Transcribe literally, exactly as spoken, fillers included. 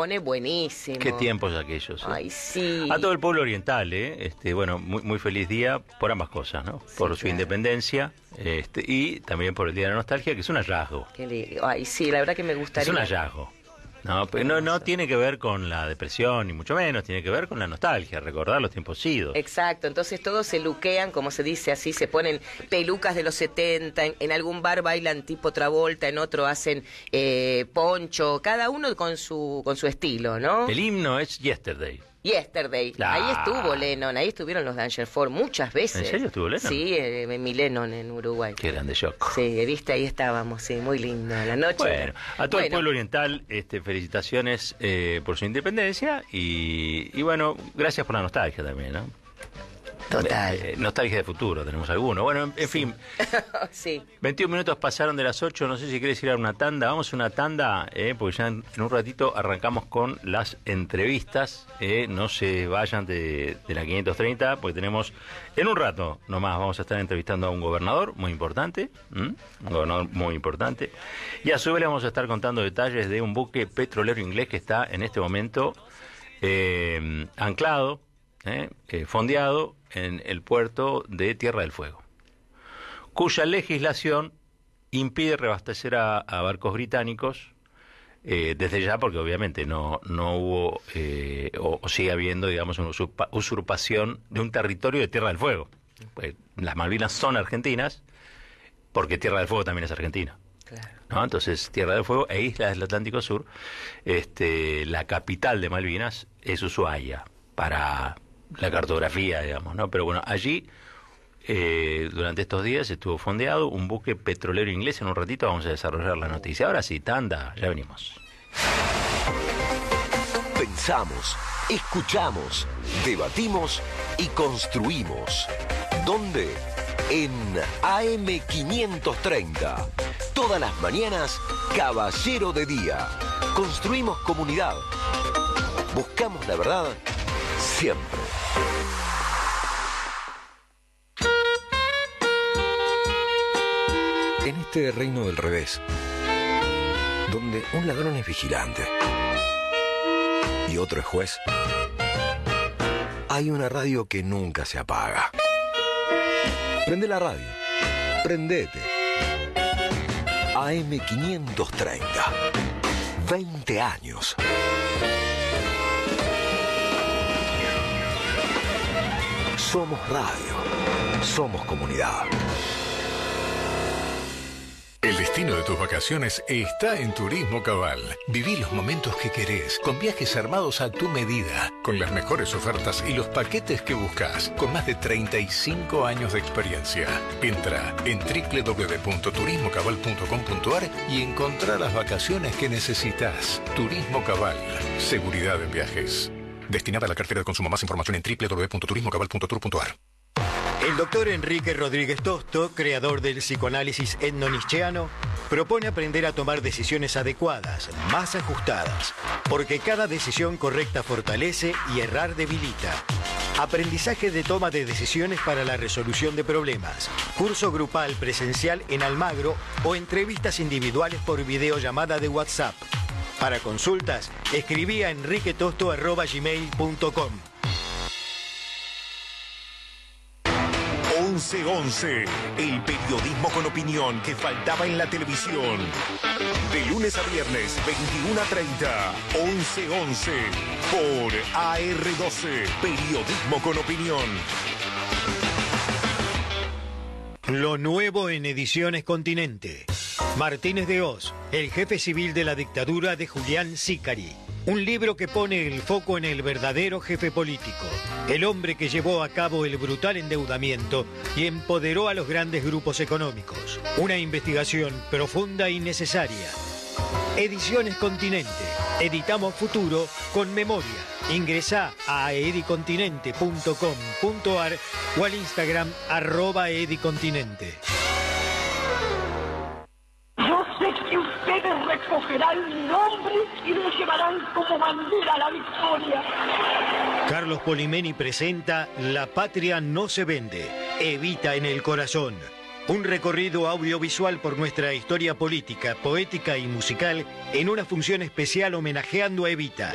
pone buenísimo. Qué tiempos aquellos. ¿eh? Ay, sí. A todo el pueblo oriental, ¿eh? Este, bueno, muy, muy feliz día por ambas cosas, ¿no? Sí, por su claro. independencia este, y también por el Día de la Nostalgia, que es un hallazgo. Qué li- Ay, sí, la verdad que me gustaría. Es un hallazgo. No, pero no, no tiene que ver con la depresión, ni mucho menos, tiene que ver con la nostalgia, recordar los tiempos idos. Exacto, entonces todos se luquean, como se dice así, se ponen pelucas de los setenta, en, en algún bar bailan tipo Travolta, en otro hacen eh, poncho, cada uno con su con su estilo, ¿no? El himno es Yesterday. Yesterday, Ah. ahí estuvo Lennon, ahí estuvieron los Danger Four muchas veces. ¿En serio estuvo Lennon? Sí, eh, mi Lennon en Uruguay. Qué grande shock. Sí, viste, ahí estábamos, sí, muy lindo, la noche. Bueno, a todo el Bueno, pueblo oriental, este, felicitaciones eh, por su independencia y, y bueno, gracias por la nostalgia también, ¿no? total. Eh, nostalgia de futuro, tenemos alguno. Bueno, en, en fin, Sí. veintiún minutos pasaron de las ocho, no sé si quieres ir a una tanda, vamos a una tanda, eh, porque ya en, en un ratito arrancamos con las entrevistas, eh, no se vayan de, de la quinientos treinta, porque tenemos, en un rato nomás, vamos a estar entrevistando a un gobernador muy importante, ¿m? un gobernador muy importante, y a su vez le vamos a estar contando detalles de un buque petrolero inglés que está en este momento eh, anclado, eh, eh, fondeado en el puerto de Tierra del Fuego, cuya legislación impide reabastecer a, a barcos británicos eh, desde ya, porque obviamente no, no hubo eh, o, o sigue habiendo, digamos, una usurpa, usurpación de un territorio de Tierra del Fuego. Pues, las Malvinas son argentinas, porque Tierra del Fuego también es argentina. Claro. ¿No? Entonces, Tierra del Fuego e islas del Atlántico Sur, este, la capital de Malvinas es Ushuaia, para la cartografía, digamos, ¿no? Pero bueno, allí eh, durante estos días estuvo fondeado un buque petrolero inglés. En un ratito vamos a desarrollar la noticia. Ahora sí, tanda, ya venimos. Pensamos, escuchamos, debatimos y construimos. ¿Dónde? En A M quinientos treinta. Todas las mañanas, Caballero de Día. Construimos comunidad. Buscamos la verdad siempre. En este reino del revés, donde un ladrón es vigilante y otro es juez, hay una radio que nunca se apaga. Prende la radio. Prendete. A M quinientos treinta. veinte años. Somos radio. Somos comunidad. El destino de tus vacaciones está en Turismo Cabal. Viví los momentos que querés, con viajes armados a tu medida, con las mejores ofertas y los paquetes que buscas, con más de treinta y cinco años de experiencia. Entra en doble u doble u doble u punto turismo cabal punto com punto a r y encontrá las vacaciones que necesitas. Turismo Cabal. Seguridad en viajes. Destinada a la cartera de consumo. Más información en doble u doble u doble u punto turismo cabal punto tour punto a r. El doctor Enrique Rodríguez Tosto, creador del psicoanálisis etno-nietzscheano, propone aprender a tomar decisiones adecuadas, más ajustadas, porque cada decisión correcta fortalece y errar debilita. Aprendizaje de toma de decisiones para la resolución de problemas, curso grupal presencial en Almagro o entrevistas individuales por videollamada de WhatsApp. Para consultas, escribí a enriquetosto arroba gmail punto com. once once, el periodismo con opinión que faltaba en la televisión. De lunes a viernes, veintiuno a treinta, once once, por A R doce, periodismo con opinión. Lo nuevo en Ediciones Continente. Martínez de Hoz, el jefe civil de la dictadura de Julián Sicari. Un libro que pone el foco en el verdadero jefe político, el hombre que llevó a cabo el brutal endeudamiento y empoderó a los grandes grupos económicos. Una investigación profunda y necesaria. Ediciones Continente. Editamos futuro con memoria. Ingresá a edicontinente punto com punto a r o al Instagram arroba edicontinente. Yo sé que ustedes recogerán mi nombre y lo llevarán como bandera a la victoria. Carlos Polimeni presenta La patria no se vende, Evita en el corazón. Un recorrido audiovisual por nuestra historia política, poética y musical en una función especial homenajeando a Evita.